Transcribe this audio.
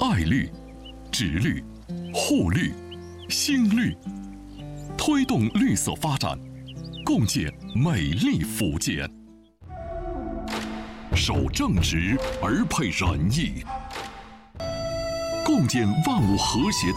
爱绿、植绿、护绿、新绿，推动绿色发展，共建美丽福建。守正直而配仁义，共建万物和谐的